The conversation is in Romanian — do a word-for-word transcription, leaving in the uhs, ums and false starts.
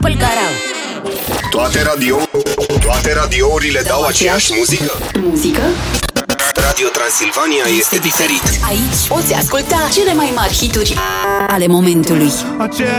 Pălcarau. Toate radio Toate radiourile dau aceeași muzică? Muzică? Radio Transilvania este diferit. Aici poți asculta cele mai mari hituri ale momentului. Aceea